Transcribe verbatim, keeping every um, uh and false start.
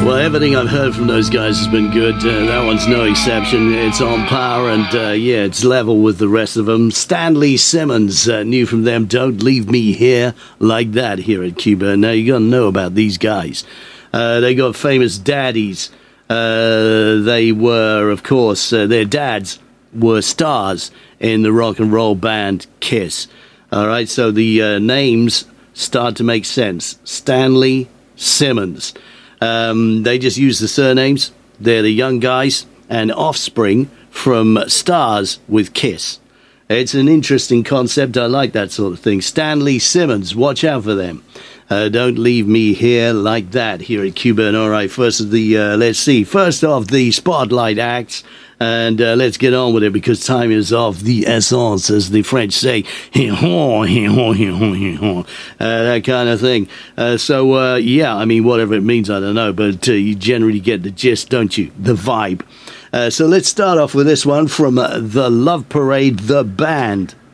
Well, everything I've heard from those guys has been good. Uh, that one's no exception. It's on par, and uh, yeah, it's level with the rest of them. Stanley Simmons, uh, new from them, Don't Leave Me Here Like That, here at Cuba. Now, you got to know about these guys. Uh, they got famous daddies. Uh, they were, of course, uh, their dads were stars in the rock and roll band Kiss. All right, so the uh, names start to make sense. Stanley Simmons. Um, they just use the surnames. They're the young guys and offspring from stars with Kiss. It's an interesting concept. I like that sort of thing. Stanley Simmons, watch out for them. Uh, Don't Leave Me Here Like That here at Cuba. And all right, first of the, uh, let's see, first of the Spotlight acts. And uh, let's get on with it because time is of the essence, as the French say. uh, that kind of thing. Uh, so, uh, yeah, I mean, whatever it means, I don't know. But uh, you generally get the gist, don't you? The vibe. Uh, so let's start off with this one from uh, The Love Parade, the band.